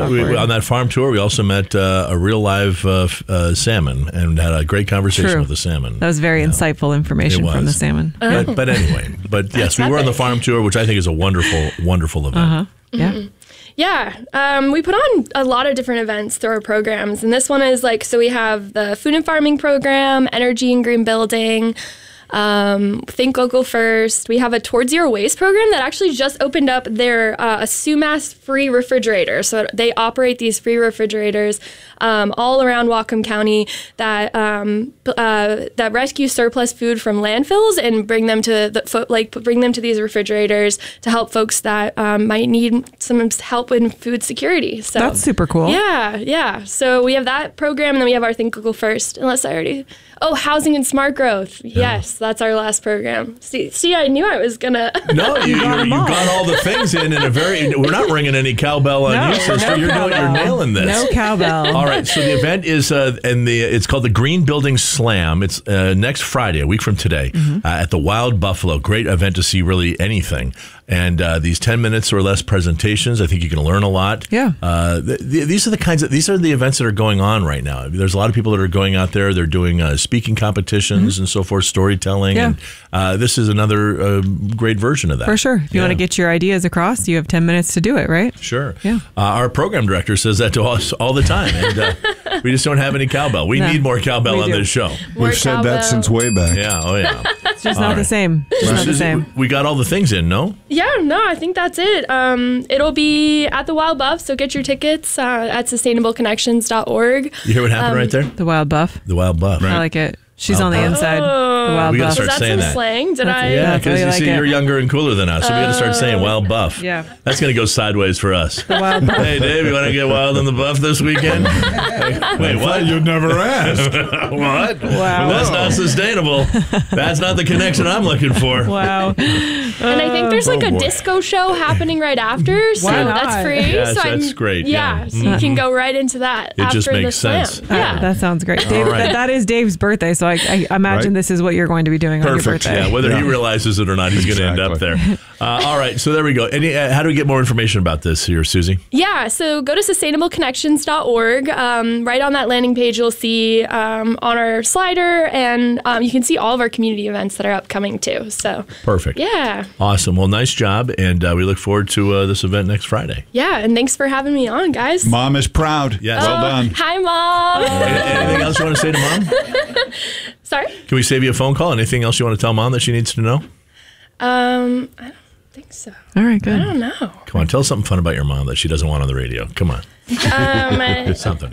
on that farm tour, we also met a real live salmon and had a great conversation with the salmon. That was very insightful information from the salmon. But anyway, yes, we were on the farm tour, which I think is a wonderful, wonderful event. Yeah. Yeah, we put on a lot of different events through our programs, and this one is so we have the food and farming program, energy and green building, Think Local First. We have a Towards Zero Waste program that actually just opened up their a Sumas free refrigerator. So they operate these free refrigerators all around Whatcom County that that rescue surplus food from landfills and bring them to bring them to these refrigerators to help folks that might need some help in food security. So that's super cool. Yeah. So we have that program, and then we have our Think Local First. Unless I already. Oh, housing and smart growth. Yes, that's our last program. See, I knew I was gonna. No, you got all the things in a very. We're not ringing any cowbell on you, sister. You're nailing this. No cowbell. All right, so the event is it's called the Green Building Slam. It's next Friday, a week from today, at the Wild Buffalo. Great event to see really anything. And these 10 minutes or less presentations, I think you can learn a lot. Yeah. These are the events that are going on right now. There's a lot of people that are going out there. They're doing speaking competitions and so forth, storytelling. Yeah. And this is another great version of that. For sure. If you want to get your ideas across, you have 10 minutes to do it, right? Sure. Yeah. Our program director says that to us all the time. And we just don't have any cowbell. We need more cowbell on this show. We've said that since way back. Yeah. Oh, yeah. It's just not the same. It's not the same. We got all the things in, no? Yeah, no, I think that's it. It'll be at the Wild Buff, so get your tickets at sustainableconnections.org. You hear what happened right there? The Wild Buff. The Wild Buff. Right. I like it. She's on the inside. The Wild we Buff. gotta start saying that. Slang? Did I? Yeah, because you're younger and cooler than us, so we got to start saying Wild Buff. Yeah. That's going to go sideways for us. The Wild Buff. Hey, Dave, you want to get wild in the buff this weekend? Wait, what? You'd never ask. What? Wow. That's not sustainable. That's not the connection I'm looking for. Wow. And I think there's a disco show happening right after, so that's free. Yes, so that's great. Yeah, so you can go right into that It after just makes the slam. sense. Yeah. That sounds great. Dave, right. that is Dave's birthday, so I imagine this is what you're going to be doing on your birthday. Yeah, whether he realizes it or not, he's going to end up there. All right, so there we go. How do we get more information about this here, Susie? Yeah, so go to sustainableconnections.org. Right on that landing page, you'll see on our slider, and you can see all of our community events that are upcoming too. So perfect. Yeah. Awesome. Well, nice job, and we look forward to this event next Friday. Yeah, and thanks for having me on, guys. Mom is proud. Yes. Well done. Hi, Mom. Anything else you want to say to Mom? Sorry? Can we save you a phone call? Anything else you want to tell Mom that she needs to know? I don't think so. All right, good. I don't know. Come on, tell us something fun about your mom that she doesn't want on the radio. Come on. Something.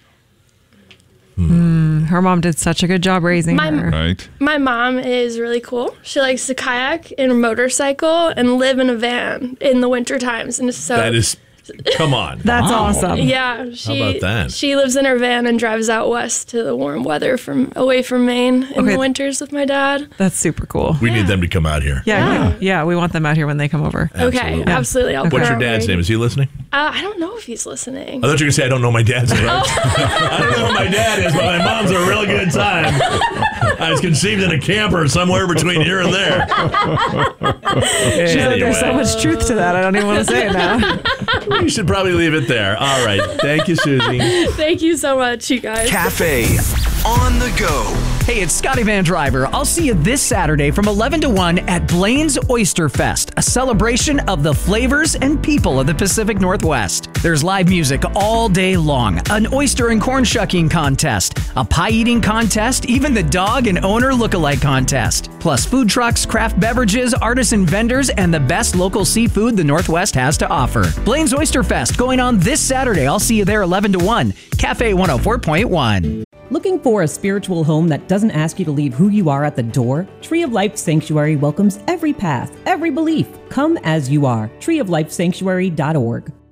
Her mom did such a good job raising her. Right. My mom is really cool. She likes to kayak and motorcycle and live in a van in the winter times. And so That is... Come on. That's awesome. yeah, How about that? She lives in her van and drives out west to the warm weather away from Maine in the winters with my dad. That's super cool. We need them to come out here. Yeah, we want them out here when they come over. Okay, absolutely. I'll put What's her your dad's on. name? Is he listening? I don't know if he's listening. I thought you were going to say, I don't know my dad's name. I don't know who my dad is, but my mom's a real good time. I was conceived in a camper somewhere between here and there. She's like, there's so much truth to that. I don't even want to say it now. You should probably leave it there. All right. Thank you, Susie. Thank you so much, you guys. Cafe on the go. Hey, it's Scotty Van Driver. I'll see you this Saturday from 11 to 1 at Blaine's Oyster Fest, a celebration of the flavors and people of the Pacific Northwest. There's live music all day long, an oyster and corn shucking contest, a pie eating contest, even the dog and owner lookalike contest, plus food trucks, craft beverages, artisan vendors, and the best local seafood the Northwest has to offer. Blaine's Oyster Fest going on this Saturday. I'll see you there 11 to 1. Cafe 104.1. Looking for a spiritual home that doesn't ask you to leave who you are at the door? Tree of Life Sanctuary welcomes every path, every belief. Come as you are. treeoflifesanctuary.org.